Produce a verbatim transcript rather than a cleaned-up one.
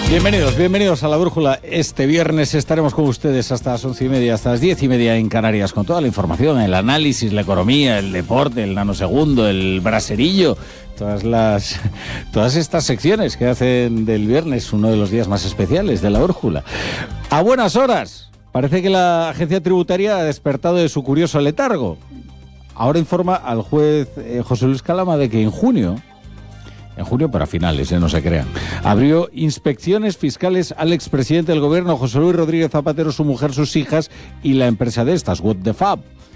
Bienvenidos, bienvenidos a La Brújula. Este viernes estaremos con ustedes hasta las once y media, hasta las diez y media en Canarias, con toda la información, el análisis, la economía, el deporte, el nanosegundo, el braserillo, todas las, todas estas secciones que hacen del viernes uno de los días más especiales de La Brújula. A buenas horas. Parece que la agencia tributaria ha despertado de su curioso letargo. Ahora informa al juez eh, José Luis Calama de que en junio... En junio para finales, eh, no se crean. Abrió inspecciones fiscales al expresidente del gobierno, José Luis Rodríguez Zapatero, su mujer, sus hijas y la empresa de estas, What the Fab.